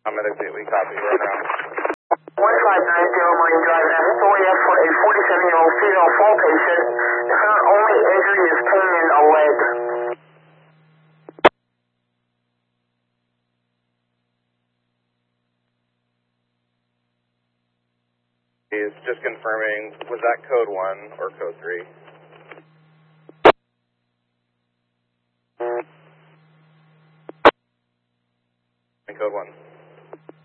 I'm going to see we copy right now. 1590 Marine Drive, and I'm still here for a 47-year-old female fall patient. Her only injury is pain in a leg. He's just confirming, was that code 1 or code 3?